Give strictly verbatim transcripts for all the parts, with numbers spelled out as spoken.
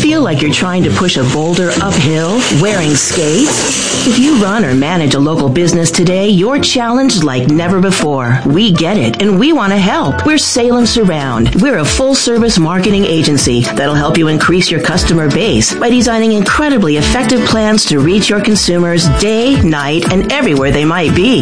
Feel like you're trying to push a boulder uphill wearing skates? If you run or manage a local business today, you're challenged like never before. We get it, and we want to help. We're Salem Surround. We're a full-service marketing agency that'll help you increase your customer base by designing incredibly effective plans to reach your consumers day, night, and everywhere they might be.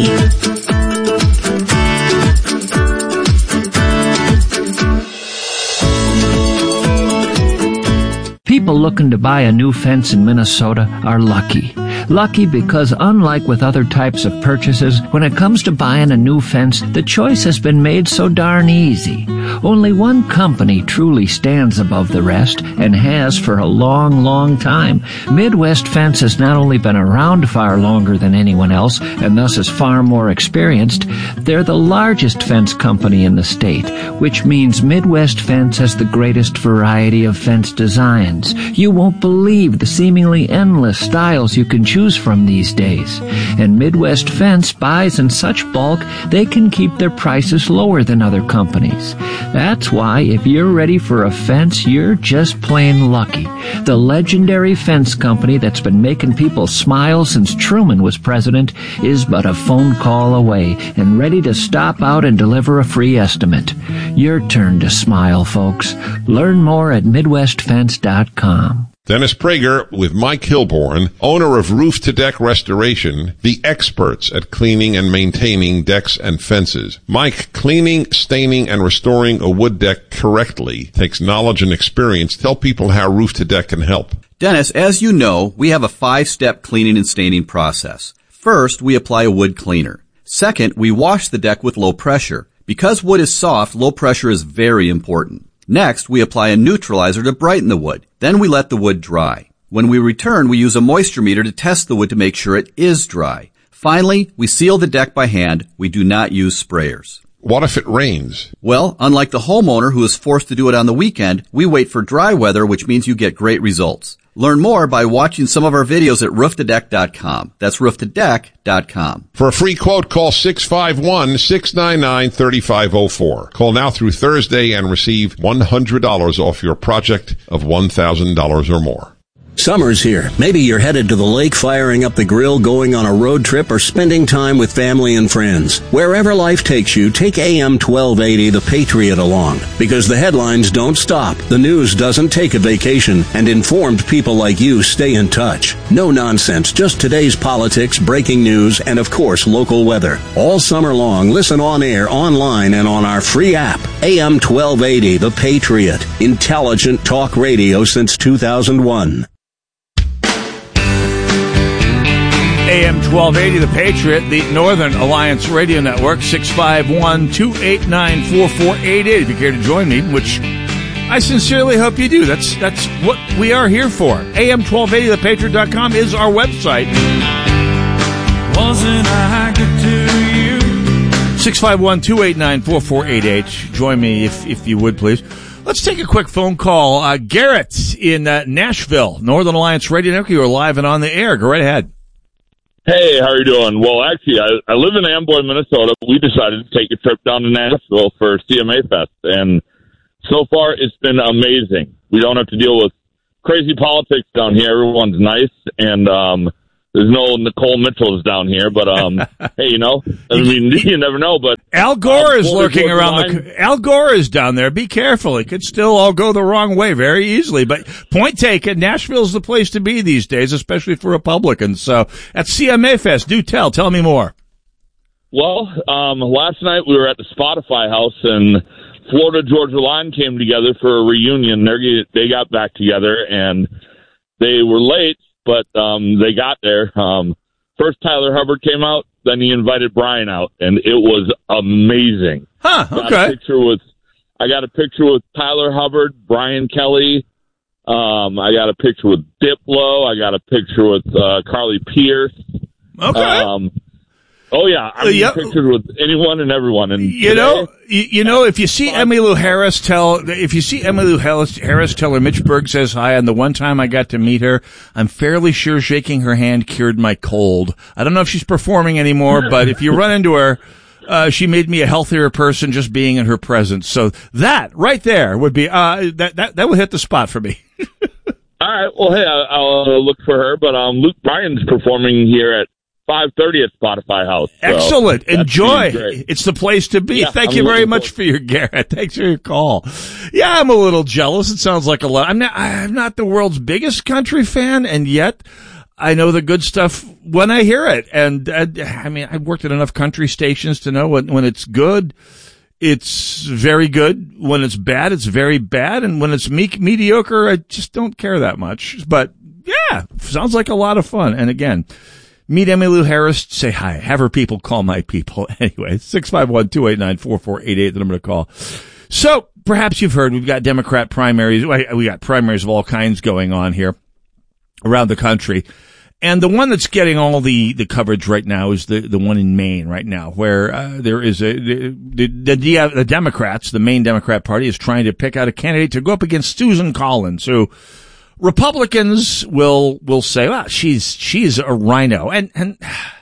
People looking to buy a new fence in Minnesota are lucky. Lucky because unlike with other types of purchases, when it comes to buying a new fence, the choice has been made so darn easy. Only one company truly stands above the rest and has for a long, long time. Midwest Fence has not only been around far longer than anyone else and thus is far more experienced, they're the largest fence company in the state, which means Midwest Fence has the greatest variety of fence designs. You won't believe the seemingly endless styles you can choose from these days. And Midwest Fence buys in such bulk, they can keep their prices lower than other companies. That's why if you're ready for a fence, you're just plain lucky. The legendary fence company that's been making people smile since Truman was president is but a phone call away and ready to stop out and deliver a free estimate. Your turn to smile, folks. Learn more at midwest fence dot com. Dennis Prager with Mike Hilborn, owner of Roof to Deck Restoration, the experts at cleaning and maintaining decks and fences. Mike, cleaning, staining, and restoring a wood deck correctly takes knowledge and experience. Tell people how Roof to Deck can help. Dennis, as you know, we have a five-step cleaning and staining process. First, we apply a wood cleaner. Second, we wash the deck with low pressure. Because wood is soft, low pressure is very important. Next, we apply a neutralizer to brighten the wood. Then we let the wood dry. When we return, we use a moisture meter to test the wood to make sure it is dry. Finally, we seal the deck by hand. We do not use sprayers. What if it rains? Well, unlike the homeowner who is forced to do it on the weekend, we wait for dry weather, which means you get great results. Learn more by watching some of our videos at roof to deck dot com. That's roof to deck dot com. For a free quote, call six five one, six nine nine, three five zero four. Call now through Thursday and receive one hundred dollars off your project of one thousand dollars or more. Summer's here. Maybe you're headed to the lake, firing up the grill, going on a road trip, or spending time with family and friends. Wherever life takes you, take A M twelve eighty The Patriot along. Because the headlines don't stop, the news doesn't take a vacation, and informed people like you stay in touch. No nonsense, just today's politics, breaking news, and of course, local weather. All summer long, listen on air, online, and on our free app. A M twelve eighty The Patriot. Intelligent talk radio since two thousand one. A M twelve eighty, The Patriot, the Northern Alliance Radio Network, six five one, two eight nine, four four eight eight. If you care to join me, which I sincerely hope you do. That's that's what we are here for. A M twelve eighty the patriot dot com is our website. Wasn't I good to you? six five one, two eight nine, four four eight eight. Join me if, if you would, please. Let's take a quick phone call. Uh, Garrett in uh, Nashville, Northern Alliance Radio Network. You are live and on the air. Go right ahead. Hey, how are you doing? Well, actually, I, I live in Amboy, Minnesota. We decided to take a trip down to Nashville for C M A Fest, and so far it's been amazing. We don't have to deal with crazy politics down here. Everyone's nice, and um, there's no Nicole Mitchells down here, but um, hey, you know, I mean, you never know. But Al Gore um, is lurking around the. the Al Gore is down there. Be careful; it could still all go the wrong way very easily. But point taken, Nashville's the place to be these days, especially for Republicans. So at C M A Fest, do tell. Tell me more. Well, um, last night we were at the Spotify house, and Florida Georgia Line came together for a reunion. They they got back together, and they were late. But um, they got there. Um, first, Tyler Hubbard came out. Then he invited Brian out, and it was amazing. Huh? Okay. Got a picture with, I got a picture with Tyler Hubbard, Brian Kelly. Um, I got a picture with Diplo. I got a picture with uh, Carly Pierce. Okay. Um, oh yeah, I mean, yep. pictured with anyone and everyone. And you today, know, you, you know, if you see Emmylou Harris tell, if you see Emmylou Harris, Harris tell her Mitch Berg says hi, and the one time I got to meet her, I'm fairly sure shaking her hand cured my cold. I don't know if she's performing anymore, but if you run into her, uh, she made me a healthier person just being in her presence. So that right there would be, uh, that, that, that would hit the spot for me. I, right. Well, hey, I, I'll uh, look for her. But um, Luke Bryan's performing here at five thirty at Spotify House. So Excellent. Enjoy. It's the place to be. Yeah, Thank I'm you very looking much forward. for your Garrett. Thanks for your call. Yeah, I'm a little jealous. It sounds like a lot. I'm not, I'm not the world's biggest country fan, and yet I know the good stuff when I hear it. And uh, I mean, I've worked at enough country stations to know when, when it's good, it's very good. When it's bad, it's very bad. And when it's me- mediocre, I just don't care that much. But yeah, sounds like a lot of fun. And again, meet Emmylou Harris, say hi, have her people call my people. Anyway, six five one, two eight nine, four four eight eight, the number to call. So perhaps you've heard we've got Democrat primaries. We got primaries of all kinds going on here around the country. And the one that's getting all the, the coverage right now is the, the one in Maine right now, where uh, there is a, the, the, the, the Democrats, the Maine Democrat Party is trying to pick out a candidate to go up against Susan Collins, who Republicans will, will say, well, she's, she's a rhino. And, and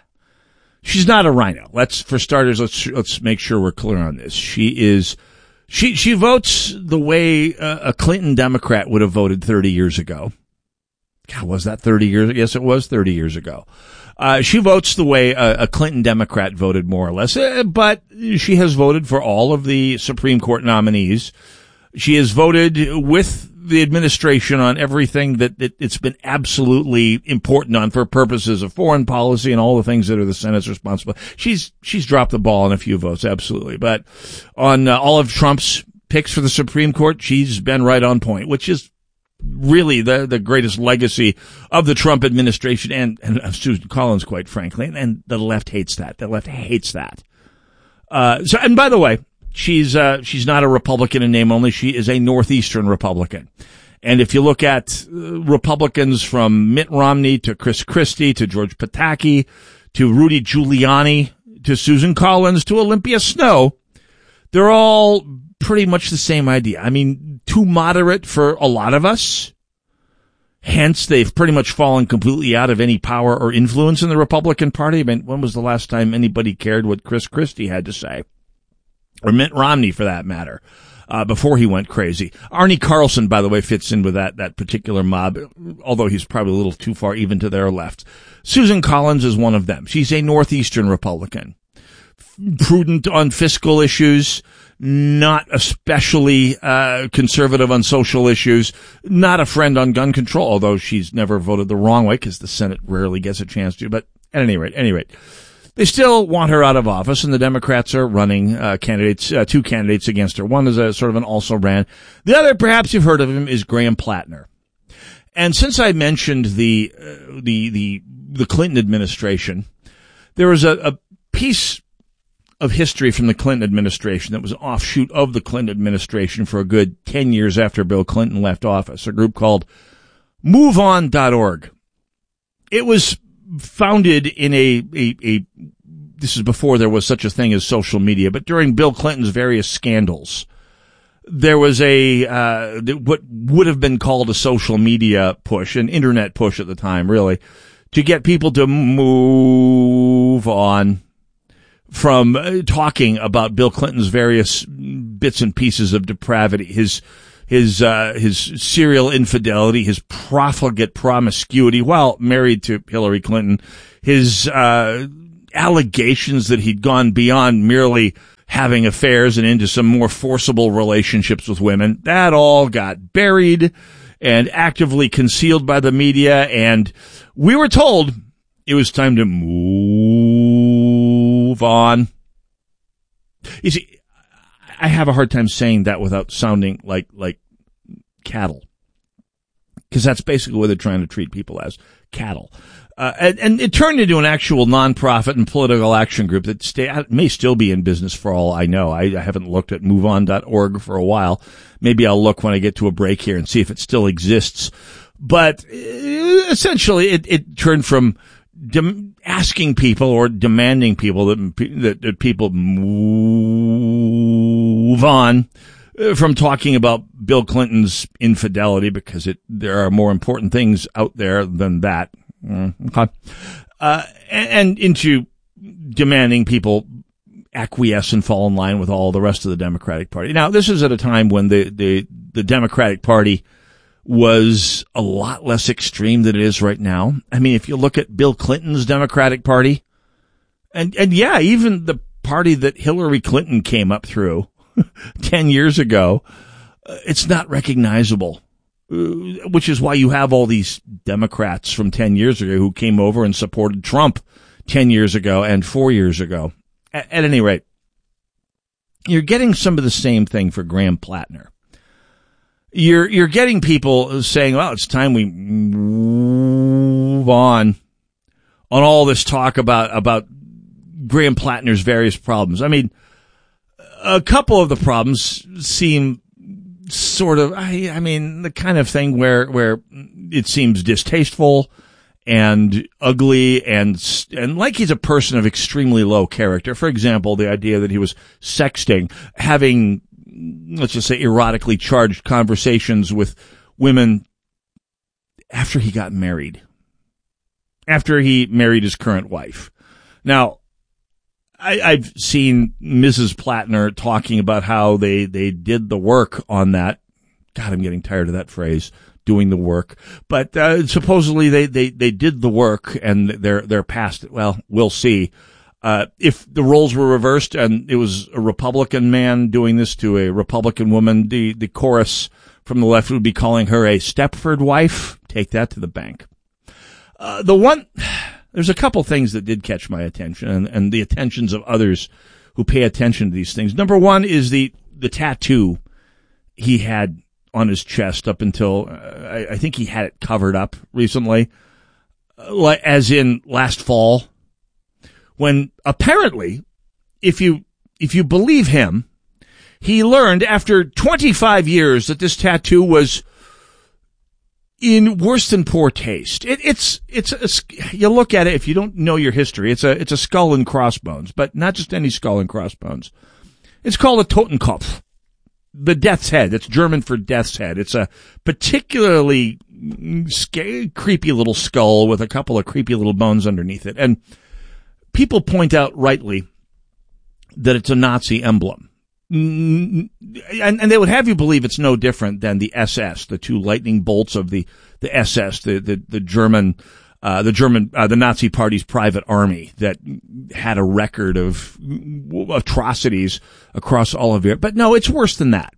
she's not a rhino. Let's, for starters, let's, let's make sure we're clear on this. She is, she, she votes the way a, a Clinton Democrat would have voted thirty years ago. God, was that thirty years? Yes, it was thirty years ago. Uh, she votes the way a, a Clinton Democrat voted, more or less, uh, but she has voted for all of the Supreme Court nominees. She has voted with the administration on everything that, that it's been absolutely important on for purposes of foreign policy and all the things that are the Senate's responsible. She's, she's dropped the ball on a few votes, absolutely. But on uh, all of Trump's picks for the Supreme Court, she's been right on point, which is really the, the greatest legacy of the Trump administration and, and of Susan Collins, quite frankly. And, and the left hates that. The left hates that. Uh, so, and by the way, She's, uh, she's not a Republican in name only. She is a Northeastern Republican. And if you look at uh, Republicans from Mitt Romney to Chris Christie to George Pataki to Rudy Giuliani to Susan Collins to Olympia Snowe, they're all pretty much the same idea. I mean, too moderate for a lot of us. Hence, they've pretty much fallen completely out of any power or influence in the Republican Party. I mean, when was the last time anybody cared what Chris Christie had to say? Or Mitt Romney, for that matter, uh, before he went crazy. Arnie Carlson, by the way, fits in with that, that particular mob, although he's probably a little too far even to their left. Susan Collins is one of them. She's a Northeastern Republican. Prudent on fiscal issues, not especially, uh, conservative on social issues, not a friend on gun control, although she's never voted the wrong way because the Senate rarely gets a chance to, but at any rate, any rate. They still want her out of office, and the Democrats are running uh, candidates, uh, two candidates against her. One is a sort of an also-ran. The other, perhaps you've heard of him, is Graham Plattner. And since I mentioned the uh, the the the Clinton administration, there was a, a piece of history from the Clinton administration that was an offshoot of the Clinton administration for a good ten years after Bill Clinton left office. A group called move on dot org. It was founded in a, a, a, this is before there was such a thing as social media, but during Bill Clinton's various scandals, there was a, uh, what would have been called a social media push, an internet push at the time, really, to get people to move on from talking about Bill Clinton's various bits and pieces of depravity, his his uh his serial infidelity, his profligate promiscuity while married to Hillary Clinton, his uh allegations that he'd gone beyond merely having affairs and into some more forcible relationships with women. That all got buried and actively concealed by the media, and we were told it was time to move on. You see, I have a hard time saying that without sounding like, like cattle. Because that's basically what they're trying to treat people as, cattle. Uh, and, and it turned into an actual nonprofit and political action group that stay, may still be in business for all I know. I, I haven't looked at move on dot org for a while. Maybe I'll look when I get to a break here and see if it still exists. But uh, essentially, it, it turned from dem- asking people or demanding people that, that, that people move on from talking about Bill Clinton's infidelity, because it, there are more important things out there than that. Okay. Uh, and, and into demanding people acquiesce and fall in line with all the rest of the Democratic Party. Now, this is at a time when the, the, the Democratic Party was a lot less extreme than it is right now. I mean, if you look at Bill Clinton's Democratic Party, and, and yeah, even the party that Hillary Clinton came up through ten years ago, uh, it's not recognizable, uh, which is why you have all these Democrats from ten years ago who came over and supported Trump ten years ago and four years ago. At, at any rate, you're getting some of the same thing for Graham Plattner. You're, you're getting people saying, well, it's time we move on, on all this talk about, about Graham Plattner's various problems. I mean, a couple of the problems seem sort of, I, I mean, the kind of thing where, where it seems distasteful and ugly and, and like he's a person of extremely low character. For example, the idea that he was sexting, having, let's just say, erotically charged conversations with women after he got married, after he married his current wife. Now, I, I've seen Missus Plattner talking about how they, they did the work on that. God, I'm getting tired of that phrase, doing the work. But uh, supposedly they, they, they did the work and they're they're past it. Well, we'll see. Uh, if the roles were reversed and it was a Republican man doing this to a Republican woman, the, the chorus from the left would be calling her a Stepford wife. Take that to the bank. Uh, the one, there's a couple things that did catch my attention and, and the attentions of others who pay attention to these things. Number one is the, the tattoo he had on his chest up until, uh, I, I think he had it covered up recently, uh, as in last fall. When apparently, if you, if you believe him, he learned after twenty-five years that this tattoo was in worse than poor taste. It, it's, it's, a, you look at it, if you don't know your history, it's a, it's a skull and crossbones, but not just any skull and crossbones. It's called a Totenkopf, the death's head. It's German for death's head. It's a particularly scary, creepy little skull with a couple of creepy little bones underneath it. And people point out rightly that it's a Nazi emblem. And, and they would have you believe it's no different than the S S, the two lightning bolts of the, the S S, the, the, the German, uh, the German, uh, the Nazi Party's private army that had a record of atrocities across all of Europe. But no, it's worse than that.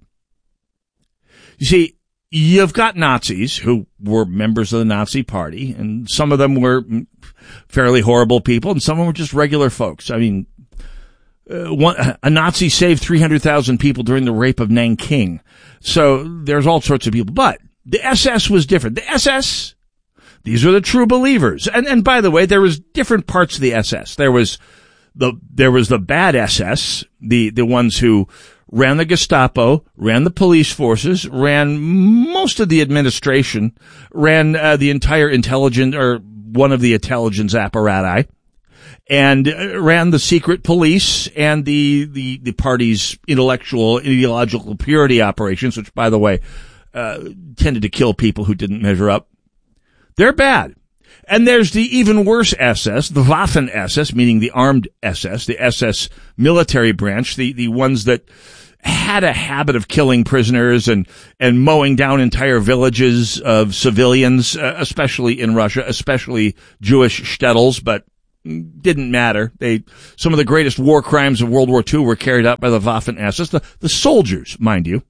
You see, you've got Nazis who were members of the Nazi Party, and some of them were fairly horrible people, and some of them were just regular folks. I mean, uh, one, a Nazi saved three hundred thousand people during the rape of Nanking. So there's all sorts of people. But the S S was different. The S S, these are the true believers. And, and by the way, there was different parts of the S S. There was the, there was the bad S S, the, the ones who ran the Gestapo, ran the police forces, ran most of the administration, ran uh, the entire intelligence, or one of the intelligence apparati, and uh, ran the secret police and the, the, the party's intellectual, ideological purity operations, which, by the way, uh, tended to kill people who didn't measure up. They're bad. And there's the even worse S S, the Waffen S S, meaning the armed S S, the S S military branch, the, the ones that had a habit of killing prisoners and, and mowing down entire villages of civilians, uh, especially in Russia, especially Jewish shtetls, but didn't matter. They, some of the greatest war crimes of World War Two were carried out by the Waffen S S, the, the soldiers, mind you.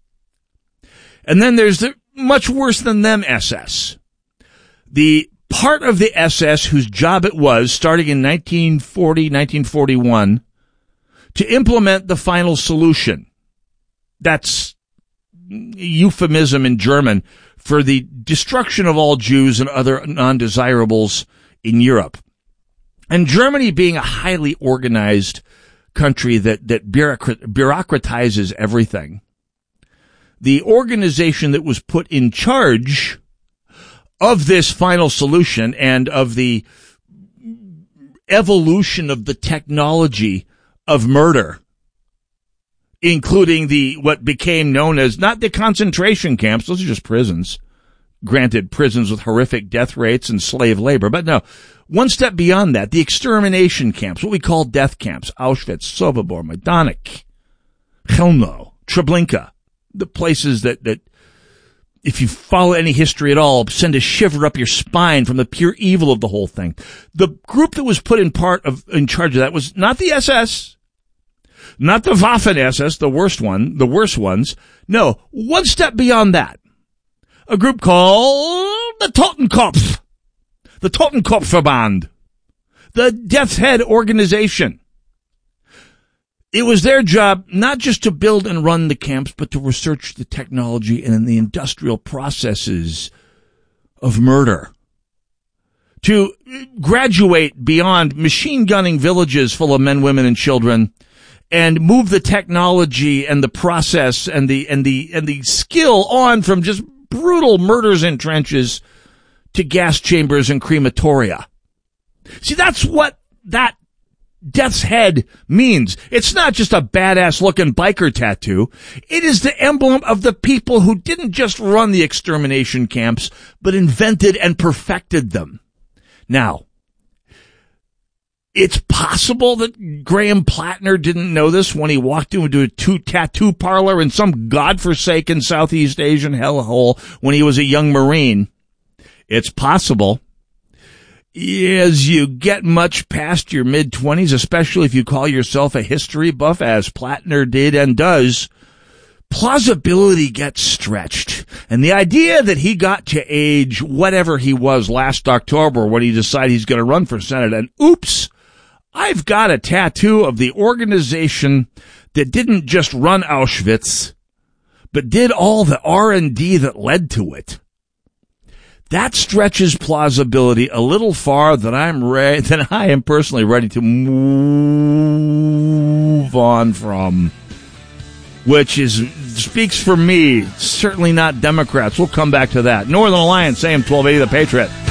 And then there's the much worse than them S S. The part of the S S whose job it was, starting in nineteen forty, nineteen forty-one, to implement the final solution. That's euphemism in German for the destruction of all Jews and other non-desirables in Europe. And Germany, being a highly organized country that, that bureaucrat, bureaucratizes everything, the organization that was put in charge of this final solution and of the evolution of the technology of murder, including the, what became known as, not the concentration camps, those are just prisons, granted prisons with horrific death rates and slave labor, but no, one step beyond that, the extermination camps, what we call death camps, Auschwitz, Sobibor, Majdanek, Chelmno, Treblinka, the places that, that if you follow any history at all, send a shiver up your spine from the pure evil of the whole thing. The group that was put in part of, in charge of that was not the S S, not the Waffen-S S, the worst one, the worst ones. No, one step beyond that. A group called the Totenkopf, the Totenkopfverband, the Death's Head organization. It was their job not just to build and run the camps, but to research the technology and the industrial processes of murder. To graduate beyond machine gunning villages full of men, women, and children, and move the technology and the process and the and the and the skill on from just brutal murders in trenches to gas chambers and crematoria. See, that's what that Death's Head means. It's not just a badass looking biker tattoo. It is the emblem of the people who didn't just run the extermination camps, but invented and perfected them. Now, it's possible that Graham Plattner didn't know this when he walked into a two tattoo parlor in some godforsaken Southeast Asian hellhole when he was a young Marine. It's possible. As you get much past your mid-twenties, especially if you call yourself a history buff, as Plattner did and does, plausibility gets stretched. And the idea that he got to age whatever he was last October when he decided he's going to run for Senate, and oops, I've got a tattoo of the organization that didn't just run Auschwitz, but did all the R and D that led to it. That stretches plausibility a little far that I'm re- than I am personally ready to move on from, which is speaks for me. Certainly not Democrats. We'll come back to that. Northern Alliance, A M twelve eighty, The Patriot.